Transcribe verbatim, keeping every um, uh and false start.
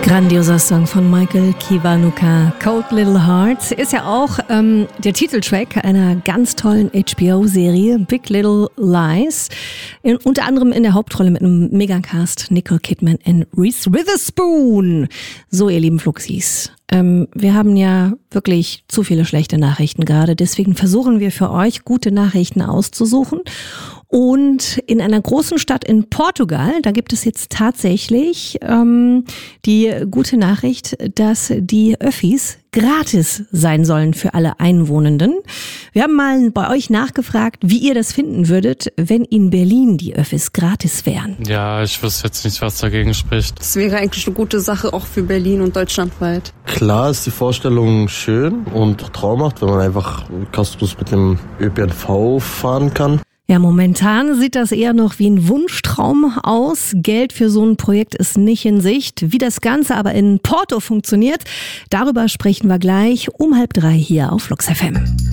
Grandioser Song von Michael Kiwanuka, Cold Little Hearts, ist ja auch ähm, der Titeltrack einer ganz tollen H B O-Serie, Big Little Lies. In, unter anderem in der Hauptrolle mit einem Megacast, Nicole Kidman und Reese Witherspoon. So, ihr lieben Fluxis, ähm, wir haben ja wirklich zu viele schlechte Nachrichten gerade. Deswegen versuchen wir für euch, gute Nachrichten auszusuchen. Und in einer großen Stadt in Portugal, da gibt es jetzt tatsächlich ähm, die gute Nachricht, dass die Öffis gratis sein sollen für alle Einwohnenden. Wir haben mal bei euch nachgefragt, wie ihr das finden würdet, wenn in Berlin die Öffis gratis wären. Ja, ich wüsste jetzt nicht, was dagegen spricht. Das wäre eigentlich eine gute Sache auch für Berlin und deutschlandweit. Klar ist die Vorstellung schön und traumhaft, wenn man einfach kostenlos mit dem Ö P N V fahren kann. Ja, momentan sieht das eher noch wie ein Wunschtraum aus. Geld für so ein Projekt ist nicht in Sicht. Wie das Ganze aber in Porto funktioniert, darüber sprechen wir gleich um halb drei hier auf Flux F M.